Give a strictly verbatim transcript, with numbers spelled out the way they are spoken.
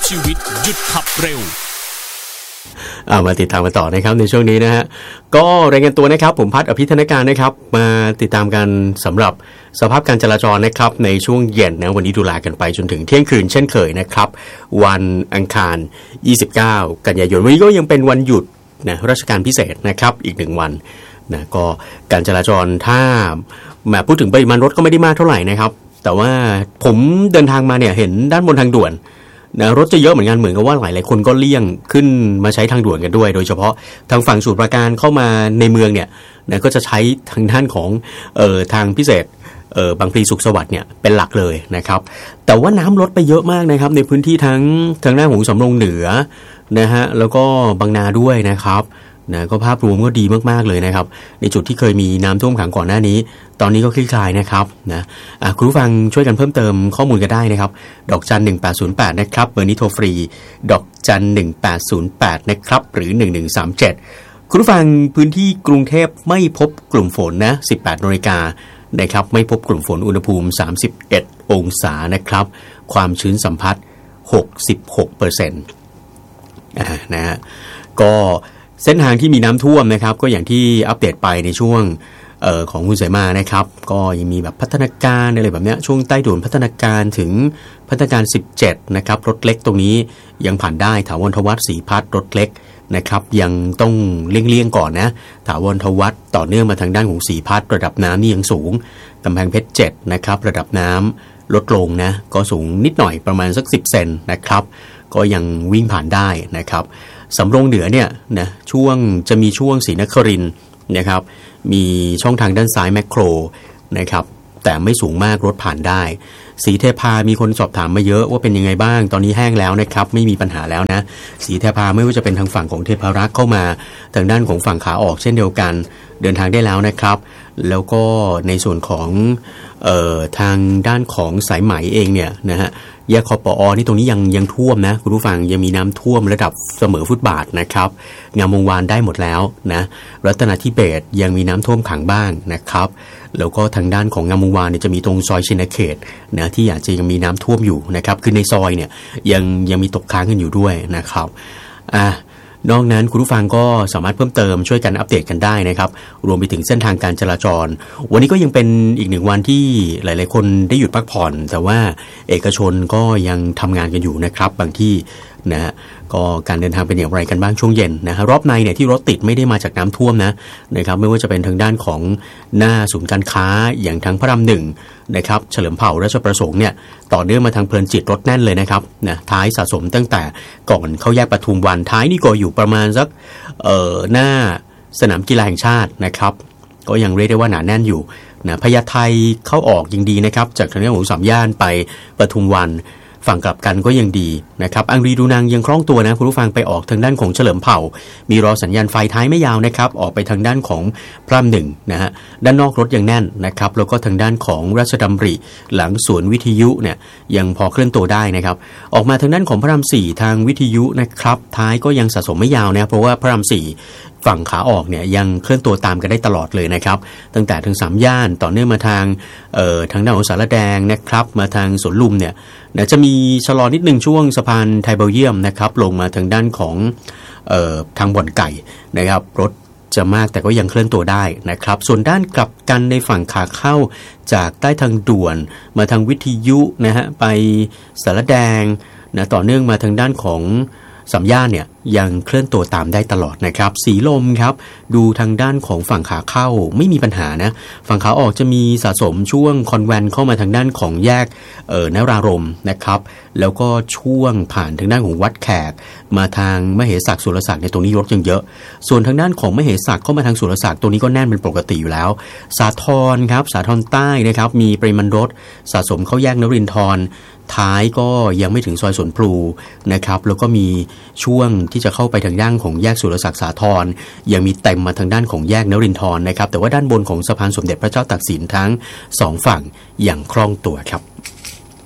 ชีวิตหยุดขับเร็วเอามาติดตามกันต่อนะครับในช่วงนี้นะฮะก็รายงานตัวนะครับผมพัฒน์อภิธนการนะครับมาติดตามกันสำหรับสภาพการจราจรนะครับในช่วงเย็นนะวันนี้ดูแลกันไปจนถึงเที่ยงคืนเช่นเคยนะครับวันอังคารยี่สิบเก้ากันยายนวันนี้ก็ยังเป็นวันหยุดนะราชการพิเศษนะครับอีกหนึ่งวันนะก็การจราจรถ้าแม้พูดถึงปริมาณรถก็ไม่ได้มากเท่าไหร่นะครับแต่ว่าผมเดินทางมาเนี่ยเห็นด้านบนทางด่วนนะรถจะเยอะเหมือนกันเหมือนกับว่าหลายหลายคนก็เลี่ยงขึ้นมาใช้ทางด่วนกันด้วยโดยเฉพาะทางฝั่งสมุทรปราการเข้ามาในเมืองเนี่ยนะก็จะใช้ทางด้านของเอ่อทางพิเศษเอ่อบางพลีสุขสวัสดิ์เนี่ยเป็นหลักเลยนะครับแต่ว่าน้ำลดไปเยอะมากนะครับในพื้นที่ทั้งทางด้านของสำโรงเหนือนะฮะแล้วก็บางนาด้วยนะครับนะก็ภาพรวมก็ดีมากๆเลยนะครับในจุดที่เคยมีน้ำท่วมขังก่อนหน้านี้ตอนนี้ก็คลี่คลายนะครับนะคุณผู้ฟังช่วยกันเพิ่มเติมข้อมูลกันได้นะครับดอกจันหนึ่งแปดศูนย์แปดนะครับเบอร์นี้โทรฟรีดอกจันหนึ่งแปดศูนย์แปดนะครับหรือหนึ่งหนึ่งสามเจ็ดคุณผู้ฟังพื้นที่กรุงเทพไม่พบกลุ่มฝนนะสิบแปดนาฬิกานะครับไม่พบกลุ่มฝนอุณหภูมิสามสิบเอ็ดองศานะครับความชื้นสัมผัส หกสิบหกเปอร์เซ็นต์ อ่านะฮะก็เส้นทางที่มีน้ำท่วมนะครับก็อย่างที่อัปเดตไปในช่วงเอ่อของคุณเสมานะครับก็ยังมีแบบพัฒนาการอะไรแบบเนี้ยช่วงใต้ด่วนพัฒนาการถึงพัฒนาการสิบเจ็ดนะครับรถเล็กตรงนี้ยังผ่านได้ถาวรทวัฒน์ศรีพัฒน์รถเล็กนะครับยังต้องเลี่ยงๆก่อนนะถาวรทวัฒน์ต่อเนื่องมาทางด้านของศรีพัฒน์ระดับน้ำนี่ยังสูงกำแพงเพชรเจ็ดนะครับระดับน้ำลดลงนะก็สูงนิดหน่อยประมาณสักสิบเซนนะครับก็ยังวิ่งผ่านได้นะครับสำโรงเหนือเนี่ยนะช่วงจะมีช่วงศรีนครินทร์นะครับมีช่องทางด้านซ้ายแมคโครนะครับแต่ไม่สูงมากรถผ่านได้ศรีเทพามีคนสอบถามมาเยอะว่าเป็นยังไงบ้างตอนนี้แห้งแล้วนะครับไม่มีปัญหาแล้วนะศรีเทพาไม่ว่าจะเป็นทางฝั่งของเทพารักษ์เข้ามาทางด้านของฝั่งขาออกเช่นเดียวกันเดินทางได้แล้วนะครับแล้วก็ในส่วนของเอ่อทางด้านของสายไหมเองเนี่ยนะฮะแยกคปอนี่ตรงนี้ยังยังท่วมนะคุณผู้ฟังยังมีน้ำท่วมระดับเสมอฟุตบาทนะครับงามวงวานได้หมดแล้วนะรัตนทิเบศยังมีน้ำท่วมขังบ้างนะครับแล้วก็ทางด้านของงามวงวานเนี่ยจะมีตรงซอยชินเขตนะที่อาจจะยังมีน้ำท่วมอยู่นะครับคือในซอยเนี่ยยังยังมีตกค้างกันอยู่ด้วยนะครับอ่ะนอกนั้นคุณผู้ฟังก็สามารถเพิ่มเติมช่วยกันอัปเดตกันได้นะครับรวมไปถึงเส้นทางการจราจรวันนี้ก็ยังเป็นอีกหนึ่งวันที่หลายๆคนได้หยุดพักผ่อนแต่ว่าเอกชนก็ยังทำงานกันอยู่นะครับบางที่นะฮะก็การเดินทางเป็นอย่างไรกันบ้างช่วงเย็นนะฮะรอบในเนี่ยที่รถติดไม่ได้มาจากน้ำท่วมนะนะครับไม่ว่าจะเป็นทางด้านของหน้าศูนย์การค้าอย่างทางพระรามหนึ่งนะครับเฉลิมเผ่าราชประสงค์เนี่ยต่อเนื่องมาทางเพลินจิตรถแน่นเลยนะครับนะท้ายสะสมตั้งแต่ก่อนเข้าแยกปทุมวันท้ายนี่ก็อยู่ประมาณสักเอ่อหน้าสนามกีฬาแห่งชาตินะครับก็ยังเรียกได้ว่าหนาแน่นอยู่นะพญาไทเข้าออกยังดีนะครับจากทางด้านของสามย่านไปปทุมวันฝั่งกลับกันก็ยังดีนะครับอังรีดูนังยังคล่องตัวนะคุณผู้ฟังไปออกทางด้านของเฉลิมเผ่ามีรอสัญญาณไฟท้ายไม่ยาวนะครับออกไปทางด้านของพระรามหนึ่งนะฮะด้านนอกรถยังแน่นนะครับแล้วก็ทางด้านของราชดำริหลังสวนวิทยุเนี่ยยังพอเคลื่อนตัวได้นะครับออกมาทางด้านของพระรามสี่ทางวิทยุนะครับท้ายก็ยังสะสมไม่ยาวนะเพราะว่าพระรามสี่ฝั่งขาออกเนี่ยยังเคลื่อนตัวตามกันได้ตลอดเลยนะครับตั้งแต่ทางสามย่านต่อเนื่องมาทางเอ่อทางด้านของสารแดงนะครับมาทางสวนลุมเนี่ยนะจะมีชะลอนิดนึงช่วงสะพานไทเบลเยียมนะครับลงมาทางด้านของเอ่อทางบ่อนไก่นะครับรถจะมากแต่ก็ยังเคลื่อนตัวได้นะครับส่วนด้านกลับกันในฝั่งขาเข้าจากใต้ทางด่วนมาทางวิทยุนะฮะไปสารแดงนะต่อเนื่องมาทางด้านของสามย่านเนี่ยยังเคลื่อนตัวตามได้ตลอดนะครับสีลมครับดูทางด้านของฝั่งขาเข้าไม่มีปัญหานะฝั่งขาออกจะมีสะสมช่วงคอนแวนเข้ามาทางด้านของแยกเอ่อนารารมนะครับแล้วก็ช่วงผ่านทางด้านของวัดแขกมาทางมเหศักดิ์สุรศักดิ์ในตรงนี้รถยังเยอะส่วนทางด้านของมเหศักดิ์เข้ามาทางสุรศักดิ์ตรงนี้ก็แน่นเป็นปกติอยู่แล้วสาทรครับสาทรใต้นะครับมีปริมาณรถสะสมเข้าแยกนรินทร์ท้ายก็ยังไม่ถึงซอยสวนพลูนะครับแล้วก็มีช่วงที่จะเข้าไปทางด้านของแยกสุรศักดิ์สาทรยังมีเต็มมาทางด้านของแยกนรินทร์นะครับแต่ว่าด้านบนของสะพานสมเด็จพระเจ้าตากสินทั้งสองฝั่งอย่างคล่องตัวครับ